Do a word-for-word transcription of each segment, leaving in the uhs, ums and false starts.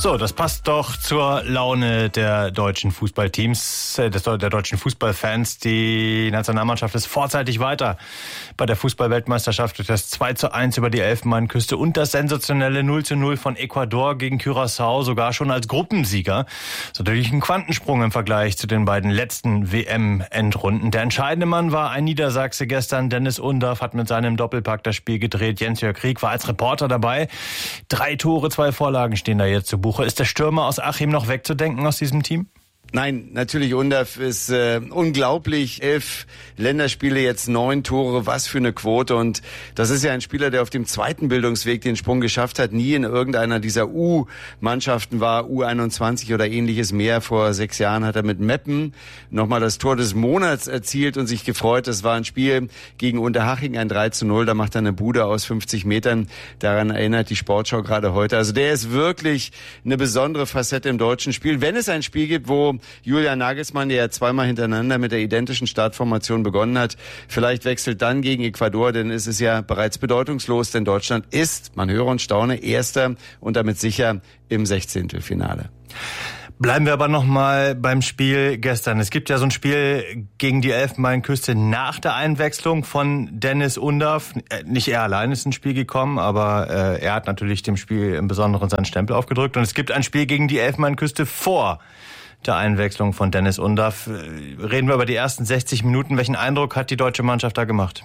So, das passt doch zur Laune der deutschen Fußballteams, äh, des, der deutschen Fußballfans. Die Nationalmannschaft ist vorzeitig weiter bei der Fußballweltmeisterschaft durch das zwei zu eins über die Elfenbeinküste und das sensationelle null zu null von Ecuador gegen Curaçao sogar schon als Gruppensieger. So natürlich ein Quantensprung im Vergleich zu den beiden letzten W M-Endrunden. Der entscheidende Mann war ein Niedersachse gestern. Dennis Undaff hat mit seinem Doppelpack das Spiel gedreht. Jens-Jörg Krieg war als Reporter dabei. Drei Tore, zwei Vorlagen stehen da jetzt zu Buche. Ist der Stürmer aus Achim noch wegzudenken aus diesem Team? Nein, natürlich, Undaff ist äh, unglaublich. Elf Länderspiele, jetzt neun Tore, was für eine Quote. Und das ist ja ein Spieler, der auf dem zweiten Bildungsweg den Sprung geschafft hat, nie in irgendeiner dieser U-Mannschaften war, U einundzwanzig oder ähnliches mehr. Vor sechs Jahren hat er mit Meppen nochmal das Tor des Monats erzielt und sich gefreut. Das war ein Spiel gegen Unterhaching, ein drei zu null. Da macht er eine Bude aus fünfzig Metern. Daran erinnert die Sportschau gerade heute. Also der ist wirklich eine besondere Facette im deutschen Spiel. Wenn es ein Spiel gibt, wo Julian Nagelsmann, der ja zweimal hintereinander mit der identischen Startformation begonnen hat, vielleicht wechselt dann gegen Ecuador, denn es ist ja bereits bedeutungslos, denn Deutschland ist, man höre und staune, Erster und damit sicher im Sechzehntelfinale. Bleiben wir aber nochmal beim Spiel gestern. Es gibt ja so ein Spiel gegen die Elfenbeinküste nach der Einwechslung von Dennis Undaff. Nicht er allein ist ins Spiel gekommen, aber äh, er hat natürlich dem Spiel im Besonderen seinen Stempel aufgedrückt. Und es gibt ein Spiel gegen die Elfenbeinküste vor der Einwechslung von Dennis Undaff. Reden wir über die ersten sechzig Minuten. Welchen Eindruck hat die deutsche Mannschaft da gemacht?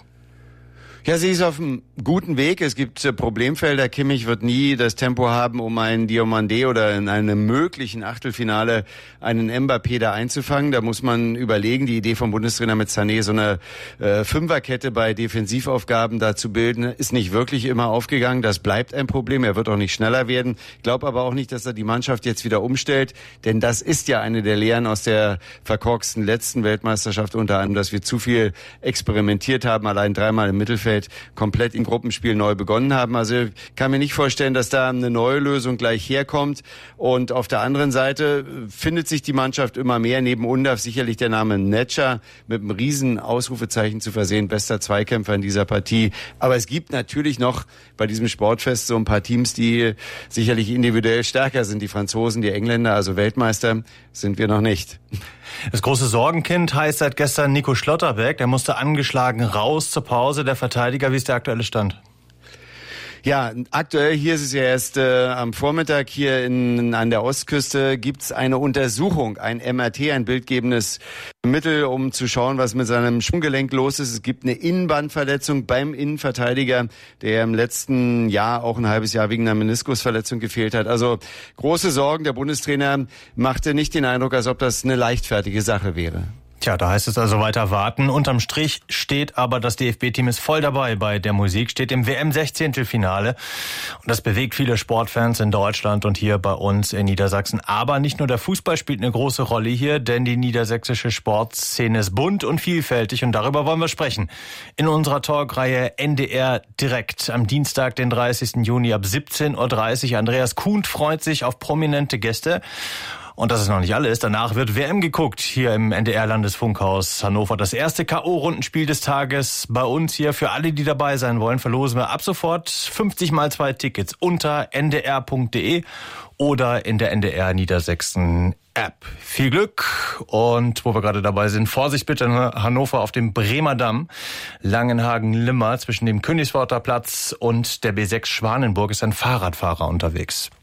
Ja, sie ist auf einem guten Weg. Es gibt äh, Problemfelder. Kimmich wird nie das Tempo haben, um einen Diomandé oder in einem möglichen Achtelfinale einen Mbappé da einzufangen. Da muss man überlegen, die Idee vom Bundestrainer mit Sané, so eine äh, Fünferkette bei Defensivaufgaben da zu bilden, ist nicht wirklich immer aufgegangen. Das bleibt ein Problem. Er wird auch nicht schneller werden. Ich glaube aber auch nicht, dass er die Mannschaft jetzt wieder umstellt, denn das ist ja eine der Lehren aus der verkorksten letzten Weltmeisterschaft, unter anderem, dass wir zu viel experimentiert haben, allein dreimal im Mittelfeld komplett im Gruppenspiel neu begonnen haben. Also ich kann mir nicht vorstellen, dass da eine neue Lösung gleich herkommt. Und auf der anderen Seite findet sich die Mannschaft immer mehr. Neben Undaff sicherlich der Name Netscher mit einem riesen Ausrufezeichen zu versehen. Bester Zweikämpfer in dieser Partie. Aber es gibt natürlich noch bei diesem Sportfest so ein paar Teams, die sicherlich individuell stärker sind. Die Franzosen, die Engländer, also Weltmeister sind wir noch nicht. Das große Sorgenkind heißt seit gestern Nico Schlotterbeck. Der musste angeschlagen raus zur Pause. Der Verteidiger, wie ist der aktuelle Stand? Ja, aktuell hier ist es ja erst äh, am Vormittag hier in, an der Ostküste gibt's eine Untersuchung, ein M R T, ein bildgebendes Mittel, um zu schauen, was mit seinem Sprunggelenk los ist. Es gibt eine Innenbandverletzung beim Innenverteidiger, der im letzten Jahr auch ein halbes Jahr wegen einer Meniskusverletzung gefehlt hat. Also große Sorgen. Der Bundestrainer machte nicht den Eindruck, als ob das eine leichtfertige Sache wäre. Tja, da heißt es also weiter warten. Unterm Strich steht aber, das D F B-Team ist voll dabei bei der Musik, steht im W M-Sechzehntelfinale. Und das bewegt viele Sportfans in Deutschland und hier bei uns in Niedersachsen. Aber nicht nur der Fußball spielt eine große Rolle hier, denn die niedersächsische Sportszene ist bunt und vielfältig und darüber wollen wir sprechen. In unserer Talkreihe N D R direkt am Dienstag, den dreißigsten Juni ab siebzehn Uhr dreißig. Andreas Kuhn freut sich auf prominente Gäste. Und das ist noch nicht alles. Danach wird W M geguckt hier im N D R-Landesfunkhaus Hannover. Das erste K O-Rundenspiel des Tages bei uns hier. Für alle, die dabei sein wollen, verlosen wir ab sofort fünfzig mal zwei Tickets unter n d r punkt d e oder in der N D R Niedersachsen App. Viel Glück und wo wir gerade dabei sind, Vorsicht bitte in Hannover auf dem Bremer Damm. Langenhagen-Limmer zwischen dem Königsworter Platz und der B sechs Schwanenburg ist ein Fahrradfahrer unterwegs.